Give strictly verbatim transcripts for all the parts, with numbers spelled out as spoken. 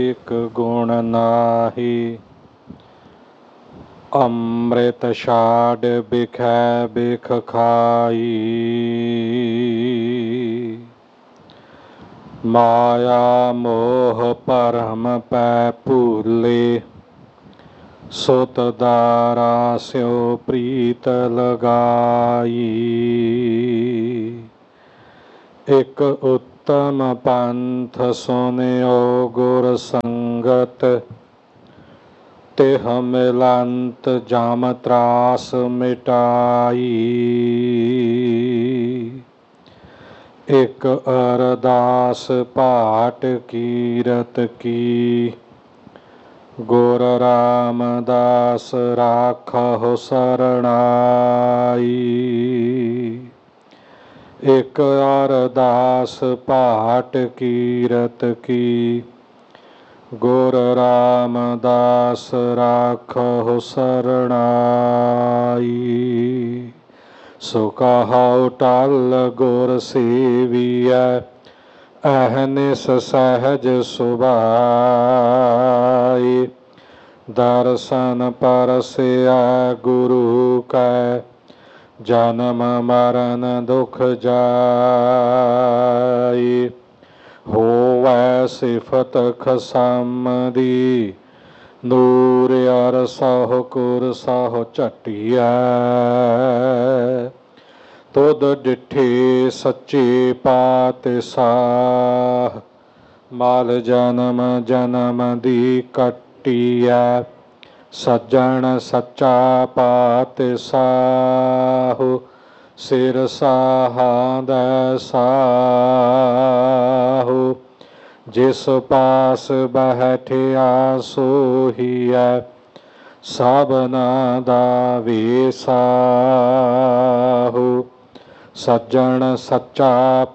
एक गुण नाहि अमृत छाड़ बिखै बिख खाई। माया मोह भरम पै भूले सुत दारा स्यो प्रीत लगाई। एक उत्तम पंथ सुनियो गुर संगत तिह मिलंत जम त्रास मिटाई। एक अरदास पाठ कीरत की गुर रामदास राखहु सरणाई। एक अरदास पाठ कीरत की गुर रामदास राखहु सरणाई। सो कहाउ टल गुर सेवियै अहनिस सहज सुभाई। दर्शन परसिया गुरु कै जन्म मरण दुख जाई। होवै सिफत खसम दी नूर अर सह कुर सह झटिया। तुद डिठे सच्चे पातशाह माल जन्म जन्म दी कटिया। सज्जन सच्चा पातशाह सिर साहांदै साहु। जिस पास बैठिया सोहिया सबना दा वेसाहु। सज्जन सच्चा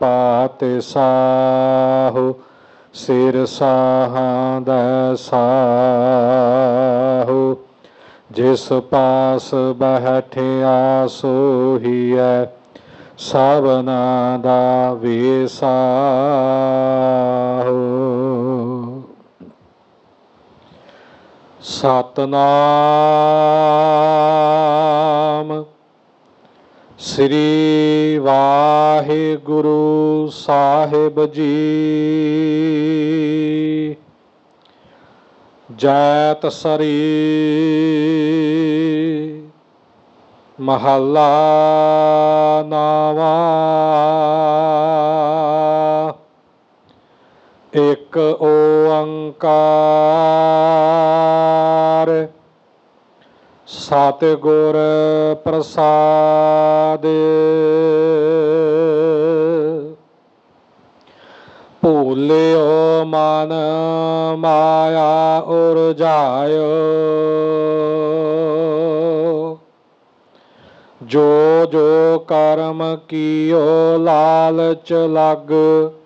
पातशाह सिर साहांदै साहु। जिस पास बैठिया सोहिया सबना दा वेसाहु। सतनाम श्री वाहिगुरु साहिब जी। जैत सरी महला नावा। एक ओंकार सतगुर प्रसाद। भूलियो मन माया उरझायो। जो जो कर्म कियो लालच लग